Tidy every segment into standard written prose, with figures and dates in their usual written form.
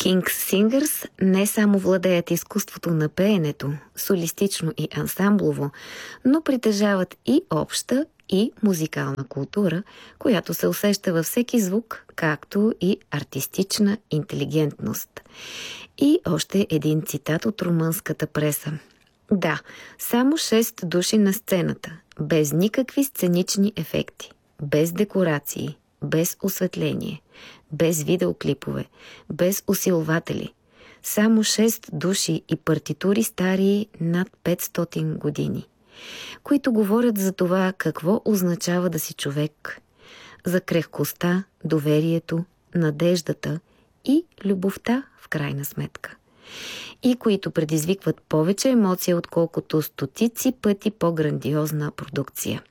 King's Singers не само владеят изкуството на пеенето, солистично и ансамблово, но притежават и обща, и музикална култура, която се усеща във всеки звук, както и артистична интелигентност. И още един цитат от румънската преса. Да, само 6 души на сцената, без никакви сценични ефекти, без декорации, без осветление, без видеоклипове, без усилватели. Само 6 души и партитури стари над 500 години, които говорят за това какво означава да си човек, за крехкостта, доверието, надеждата и любовта в крайна сметка, и които предизвикват повече емоция, отколкото стотици пъти по-грандиозна продукция.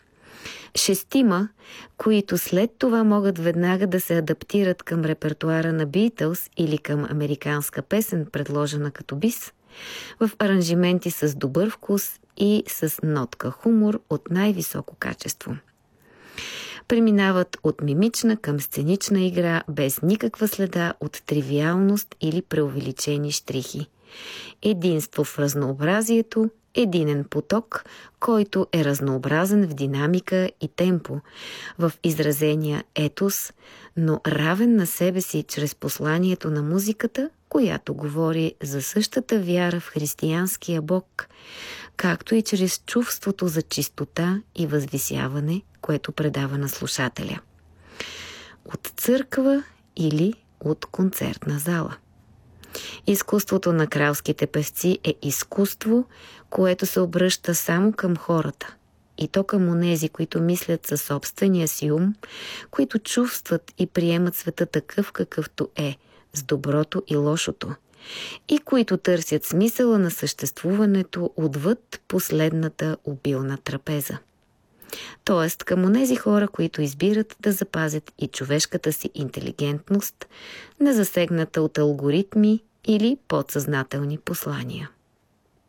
6, които след това могат веднага да се адаптират към репертуара на Beatles или към американска песен, предложена като бис, в аранжименти с добър вкус и с нотка хумор от най-високо качество. Преминават от мимична към сценична игра без никаква следа от тривиалност или преувеличени щрихи. Единство в разнообразието, единен поток, който е разнообразен в динамика и темпо, в изразения етос, но равен на себе си чрез посланието на музиката, която говори за същата вяра в християнския Бог, както и чрез чувството за чистота и възвисяване, което предава на слушателя. От църква или от концертна зала. Изкуството на кралските певци е изкуство, което се обръща само към хората, и то към онези, които мислят със собствения си ум, които чувстват и приемат света такъв какъвто е, с доброто и лошото, и които търсят смисъла на съществуването отвъд последната обилна трапеза. Тоест към онези хора, които избират да запазят и човешката си интелигентност, незасегната от алгоритми или подсъзнателни послания.